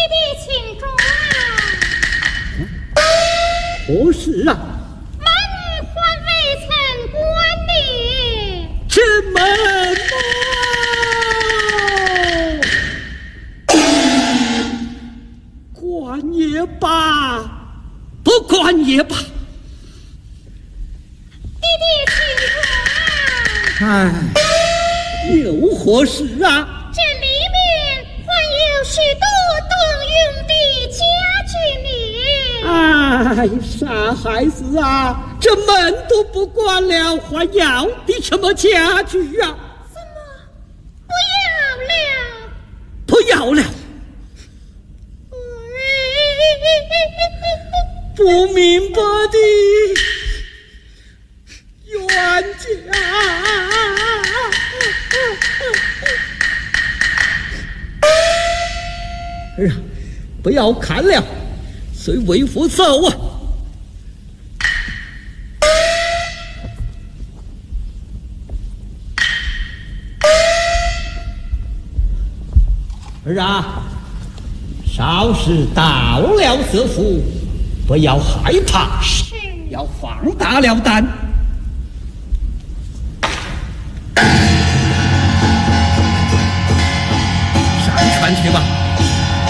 弟请住啊！ 何事啊？ 门还未曾关呢。 这门关也罢，不关也罢。 弟弟请住啊！ 有何事啊？ 这里面还有许多动用的家具呢。 傻孩子啊，这门都不关了，还要的什么家具啊？ 怎么不要了？ 不要了。不明白的冤家。不要看了，随为父走啊！儿啊，少时到了色府，不要害怕，要放大了胆。